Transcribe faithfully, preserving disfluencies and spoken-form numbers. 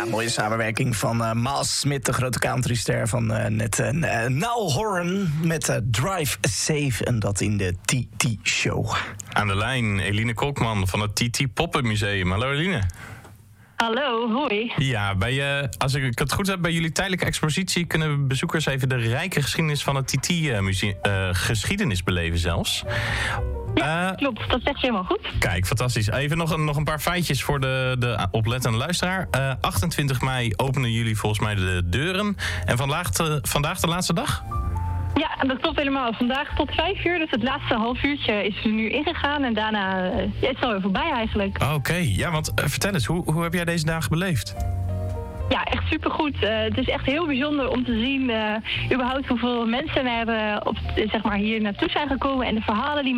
mooie samenwerking van uh, Miles Smith, de grote countryster van uh, net uh, Niall Horan met uh, Drive Safe en dat in de T T-show. Aan de lijn Eline Kokman van het T T Poppenmuseum. Hallo Eline. Hallo, hoi. Ja, bij, uh, als ik het goed heb, bij jullie tijdelijke expositie kunnen bezoekers even de rijke geschiedenis van het T T-geschiedenis uh, beleven zelfs. Ja, uh, klopt. Dat zeg je helemaal goed. Kijk, fantastisch. Even nog een, nog een paar feitjes voor de, de oplettende luisteraar. Uh, achtentwintig mei openen jullie volgens mij de deuren. En vandaag, te, vandaag de laatste dag? Ja, dat klopt helemaal. Vandaag tot vijf uur, dus het laatste half uurtje is er nu ingegaan. En daarna uh, is het alweer voorbij eigenlijk. Oké, okay. Ja, want uh, vertel eens, hoe, hoe heb jij deze dagen beleefd? Ja, echt supergoed. Uh, het is echt heel bijzonder om te zien uh, überhaupt hoeveel mensen er uh, op, zeg maar hier naartoe zijn gekomen. En de verhalen die